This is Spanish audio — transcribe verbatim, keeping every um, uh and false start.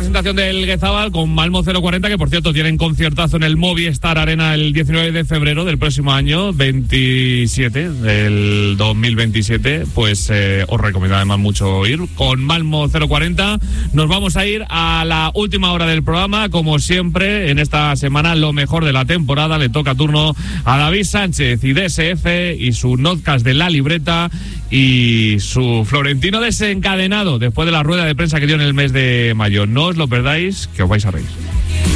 presentación del Guezabal con Malmo cero cuarenta, que por cierto tienen conciertazo en el Movistar Arena el diecinueve de febrero del próximo año, veintisiete del dos mil veintisiete. Pues eh, os recomiendo además mucho ir con Malmo cero cuarenta. Nos vamos a ir a la última hora del programa. Como siempre, en esta semana lo mejor de la temporada le toca turno a David Sánchez y D S F y su notcast de La Libreta y su Florentino desencadenado después de la rueda de prensa que dio en el mes de mayo. No os lo perdáis, que os vais a reír.